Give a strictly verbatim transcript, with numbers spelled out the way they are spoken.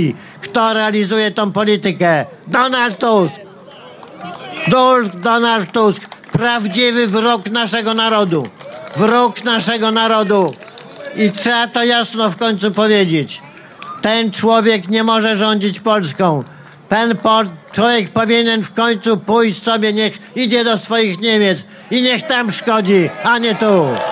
Kto realizuje tą politykę? Donald Tusk. Donald Tusk. Prawdziwy wróg naszego narodu. Wróg naszego narodu. I trzeba to jasno w końcu powiedzieć. Ten człowiek nie może rządzić Polską. Ten po człowiek powinien w końcu pójść sobie, niech idzie do swoich Niemiec i niech tam szkodzi, a nie tu.